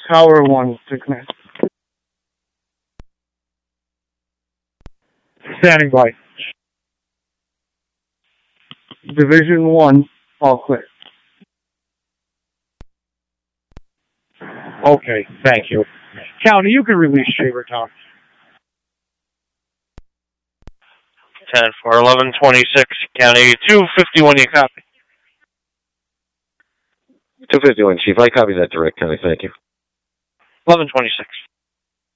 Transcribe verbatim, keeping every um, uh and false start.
Tower one to command. Standing by. Division one, all clear. Okay, thank you. County, you can release Shavertown. ten for eleven twenty-six, County two fifty-one, you copy. two fifty-one, Chief. I copy that direct, County. Thank you. eleven twenty-six.